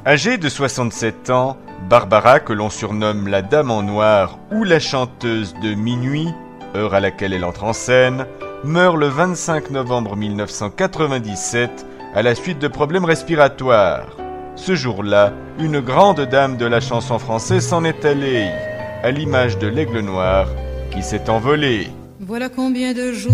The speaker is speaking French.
Âgée de 67 ans, Barbara, que l'on surnomme la Dame en Noir ou la chanteuse de minuit, heure à laquelle elle entre en scène, meurt le 25 novembre 1997 à la suite de problèmes respiratoires. Ce jour-là, une grande dame de la chanson française s'en est allée, à l'image de l'Aigle Noir qui s'est envolé. Voilà combien de jours